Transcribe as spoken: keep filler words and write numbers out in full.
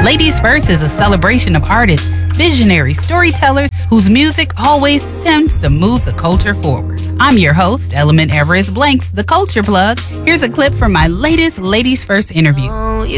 Ladies First is a celebration of artists, visionaries, storytellers whose music always seems to move the culture forward. I'm your host, Element Everest Blanks, the Culture Plug. Here's a clip from my latest Ladies First interview.